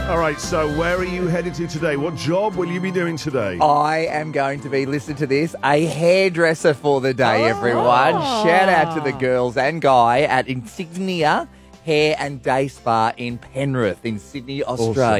All right, so where are you headed to today? What job will you be doing today? I am going to be, listen to this, a hairdresser for the day, everyone. Shout out to the girls and guy at Insignia Hair and Day Spa in Penrith in Sydney, Australia.